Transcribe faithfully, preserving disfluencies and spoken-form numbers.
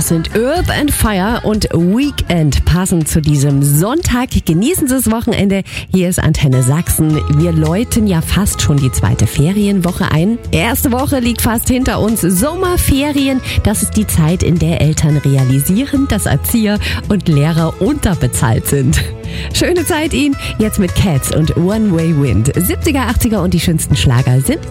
Das sind Earth and Fire und Weekend passend zu diesem Sonntag. Genießen Sie das Wochenende. Hier ist Antenne Sachsen. Wir läuten ja fast schon die zweite Ferienwoche ein. Erste Woche liegt fast hinter uns. Sommerferien, das ist die Zeit, in der Eltern realisieren, dass Erzieher und Lehrer unterbezahlt sind. Schöne Zeit Ihnen. Jetzt mit Cats und One Way Wind. siebziger, achtziger und die schönsten Schlager sind